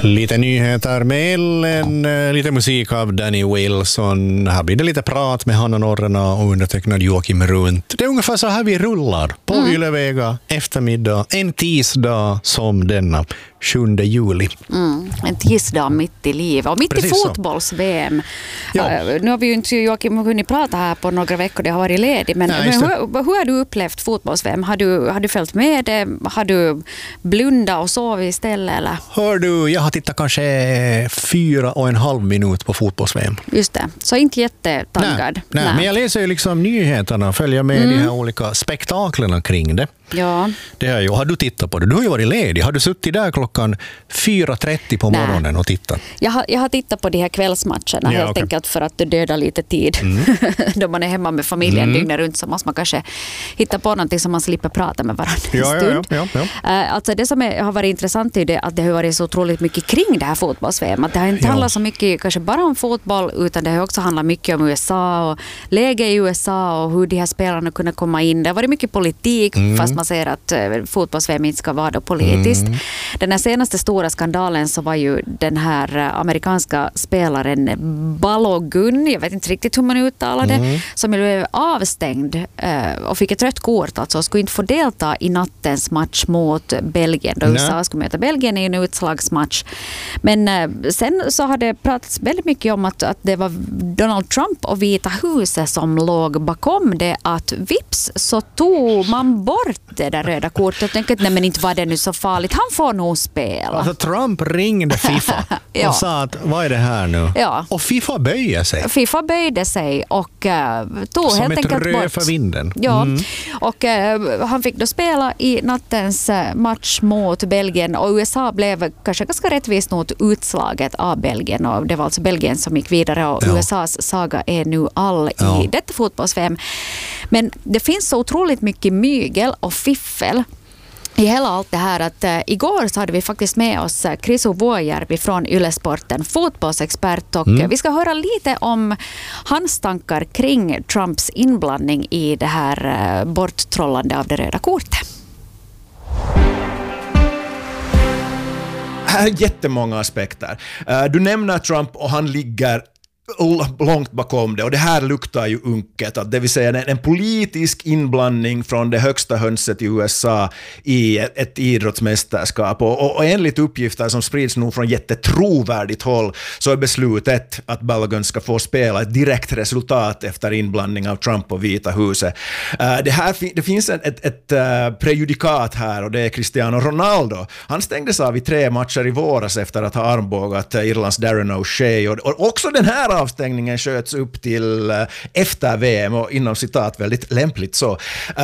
Lite nyheter med Ellen, lite musik av Danny Wilson. Här blir det lite prat med Hanna Norrena och undertecknad Joakim Runt. Det är ungefär så här vi rullar på Ylevega eftermiddag, en tisdag som denna 7 juli. En tisdag mitt i livet och mitt precis i fotbolls-VM. Ja. Nu har vi ju inte Joakim hunnit prata här på några veckor, det har varit ledig. Men hur har du upplevt fotbolls-VM? Har du följt med det? Har du blundat och sovit istället? Eller? Hör du, jag har tittat kanske 4,5 minut på fotbolls-VM. Just det, så inte jättetaggad. Nej. Men jag läser ju liksom nyheterna, följer med de här olika spektaklerna kring det. Ja. Det är ju, har du tittat på det? Du har ju varit ledig. Har du suttit där klockan 4:30 på morgonen och tittat? Jag har tittat på de här kvällsmatcherna helt enkelt för att döda lite tid. Då man är hemma med familjen dygnet runt så måste man kanske hitta på någonting som man slipper prata med varandra en stund. Ja. Alltså det som har varit intressant är det att det har varit så otroligt mycket kring det här fotbolls-VM. Att det har inte handlat så mycket kanske bara om fotboll utan det har också handlat mycket om USA och läge i USA och hur de här spelarna kunde komma in. Det har varit mycket politik fast man säger att fotbolls-VM inte ska vara då politiskt. Den här senaste stora skandalen så var ju den här amerikanska spelaren Balogun, jag vet inte riktigt hur man uttalar det, som blev avstängd och fick ett rött kort, alltså skulle inte få delta i nattens match mot Belgien. Då USA skulle möta Belgien i en utslagsmatch. Men sen så har det pratats väldigt mycket om att det var Donald Trump och Vita huset som låg bakom det, att vips så tog man bort det där röda kortet och tänkte att nej men inte var det nu så farligt, han får nog spela. Alltså Trump ringde FIFA och sa att vad är det här nu? Ja. Och FIFA böjde sig. FIFA böjde sig och tog som helt enkelt bort. Som ett rö för vinden. Ja, och han fick då spela i nattens match mot Belgien och USA blev kanske ganska rättvist mot utslaget av Belgien och det var alltså Belgien som gick vidare och USAs saga är nu all i detta fotbolls-VM. Men det finns så otroligt mycket mygel och fiffel i hela allt det här att igår så hade vi faktiskt med oss Krisu Vuojärvi från Ylesporten, fotbollsexpert och vi ska höra lite om hans tankar kring Trumps inblandning i det här borttrollande av det röda kortet. Här är jättemånga aspekter. Du nämner Trump och han ligger långt bakom det och det här luktar ju unket, att det vill säga en politisk inblandning från det högsta hönset i USA i ett idrottsmästerskap och enligt uppgifter som sprids nu från jättetrovärdigt håll så är beslutet att Balogun ska få spela ett direkt resultat efter inblandning av Trump och Vita huset. Det finns ett prejudikat här och det är Cristiano Ronaldo. Han stängdes av i 3 matcher i våras efter att ha armbågat Irlands Darren O'Shea och också den här avstängningen sköts upp till efter VM och inom citat väldigt lämpligt så.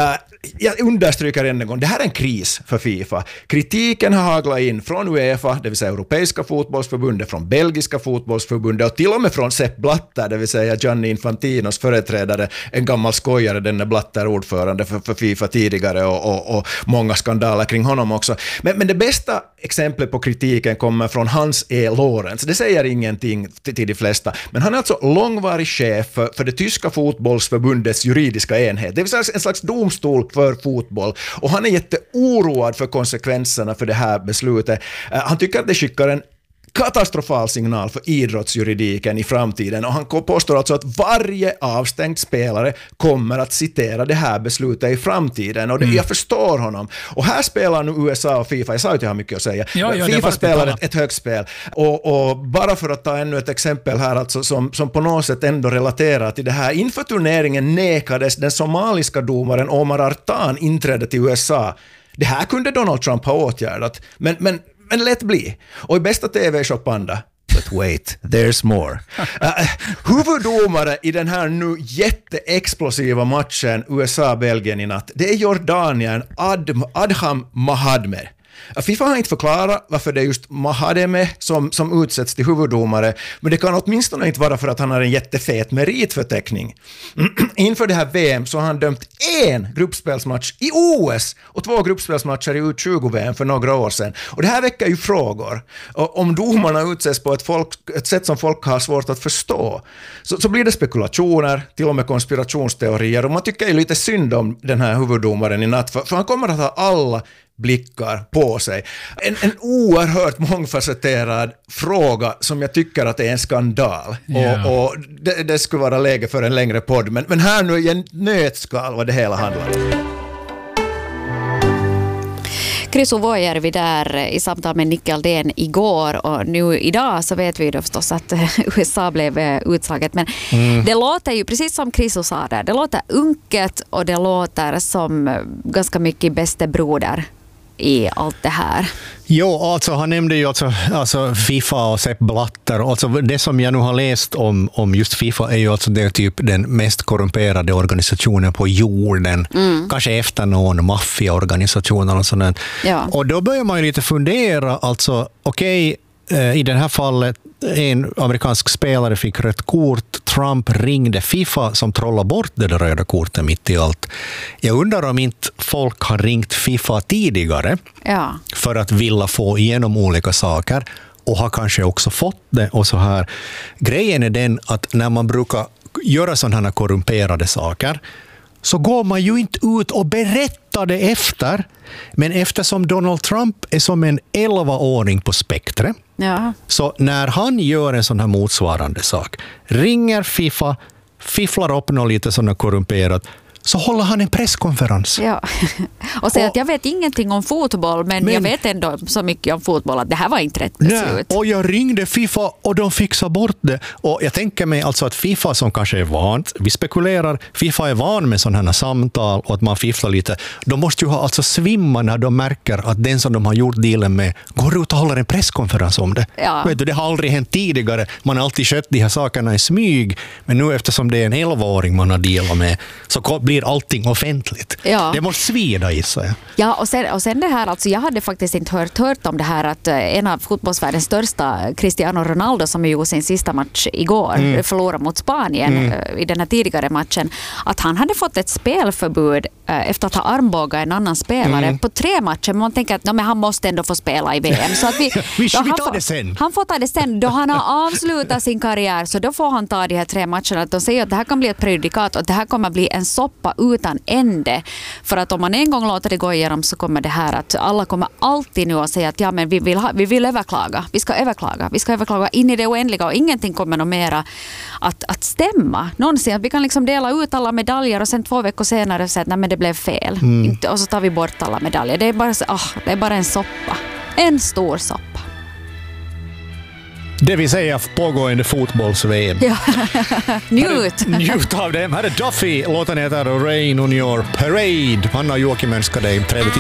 Jag understryker än en gång, det här är en kris för FIFA. Kritiken har haglat in från UEFA, det vill säga Europeiska fotbollsförbundet, från Belgiska fotbollsförbundet och till och med från Sepp Blatter, det vill säga Gianni Infantinos företrädare, en gammal skojare, den är Blatter ordförande för FIFA tidigare och många skandaler kring honom också. Men det bästa exemplet på kritiken kommer från Hans E. Lorenz. Det säger ingenting till de flesta, men han är alltså långvarig chef för det tyska fotbollsförbundets juridiska enhet. Det vill säga en slags domstol för fotboll. Och han är jätteoroad för konsekvenserna för det här beslutet. Han tycker att det skickar en katastrofal signal för idrottsjuridiken i framtiden och han påstår alltså att varje avstängd spelare kommer att citera det här beslutet i framtiden och jag förstår honom. Och här spelar nu USA och FIFA, jag sa att jag har mycket att säga. FIFA spelar ett högspel och bara för att ta ännu ett exempel här alltså, som på något sätt ändå relaterar till det här. Inför turneringen nekades den somaliska domaren Omar Artan inträde till USA. Det här kunde Donald Trump ha åtgärdat, men lätt bli. Och i bästa TV-shopanda, but wait, there's more. Huvuddomare i den här nu jätteexplosiva matchen USA-Belgien i natt, det är jordanien Adham Mahadmer. FIFA har inte förklarat varför det är just Mahademe som utsätts till huvuddomare, men det kan åtminstone inte vara för att han har en jättefet meritförteckning. Inför det här VM så har han dömt 1 gruppspelsmatch i OS och 2 gruppspelsmatcher i U20-VM för några år sedan. Och det här väcker ju frågor. Och om domarna utsätts på ett sätt som folk har svårt att förstå så blir det spekulationer, till och med konspirationsteorier, och man tycker ju lite synd om den här huvuddomaren i natt, för han kommer att ha alla blickar på sig. En oerhört mångfacetterad fråga som jag tycker att är en skandal. Och det skulle vara läge för en längre podd. Men här nu i en nötskal vad det hela handlar om. Chris Uvojärvi där i samtal med Nick Aldén igår, och nu idag så vet vi då förstås att USA blev utslaget, men det låter ju precis som Chris sa där, det låter unket och det låter som ganska mycket bäste broder i allt det här. Jo, alltså han nämnde ju alltså FIFA och Sepp Blatter. Alltså det som jag nu har läst om just FIFA är ju alltså det typ den mest korrumperade organisationen på jorden. Kanske efter någon maffiaorganisation eller sånt där. Ja. Och då börjar man ju lite fundera, alltså okej, i det här fallet en amerikansk spelare fick rött kort. Trump ringde FIFA som trollade bort det där röda kortet mitt i allt. Jag undrar om inte folk har ringt FIFA tidigare för att vilja få igenom olika saker och har kanske också fått det. Och så här. Grejen är den att när man brukar göra sådana här korrumperade saker så går man ju inte ut och berättar det efter. Men eftersom Donald Trump är som en 11-åring på spektret, så när han gör en sån här motsvarande sak, ringer FIFA, fifflar upp något lite sådana korrumperat, så håller han en presskonferens. Ja. Och säger att jag vet ingenting om fotboll, men jag vet ändå så mycket om fotboll att det här var inte rätt beslut. Och jag ringde FIFA och de fixade bort det. Och jag tänker mig alltså att FIFA som kanske är vant, vi spekulerar, FIFA är van med sådana här samtal och att man fifflar lite. De måste ju ha alltså svimma när de märker att den som de har gjort dealen med går ut och håller en presskonferens om det. Ja. Vet du, det har aldrig hänt tidigare. Man har alltid skött de här sakerna i smyg. Men nu eftersom det är en 11-åring man har dealat med så blir allting offentligt. Ja. Det måste svida i sig. Ja, och sen det här, alltså jag hade faktiskt inte hört om det här att en av fotbollsvärldens största, Cristiano Ronaldo, som gjorde sin sista match igår, förlorade mot Spanien i den här tidigare matchen, att han hade fått ett spelförbud efter att ha armbågat en annan spelare på 3 matcher. Man tänker att men han måste ändå få spela i VM. Så att vi tar det sen. Han får ta det sen. Då han har avslutat sin karriär, så då får han ta de här 3 matcherna. De säger att det här kan bli ett prejudikat och det här kommer bli en soppa utan ände. För att om man en gång låter det gå igenom så kommer det här att alla kommer alltid nu att säga att ja, men vi vill överklaga. Vi ska överklaga in i det oändliga och ingenting kommer nog mera att stämma. Någonsin att vi kan liksom dela ut alla medaljer och sen 2 veckor senare säga att nej, men det blev fel. Och så tar vi bort alla medaljer. Det är bara en soppa. En stor soppa. Det vill säga pågående fotbolls-VM. Ja. Njut av det. Här är Duffy. Låten heter Rain on your parade. Hanna och Joakim önskar dig trevligt.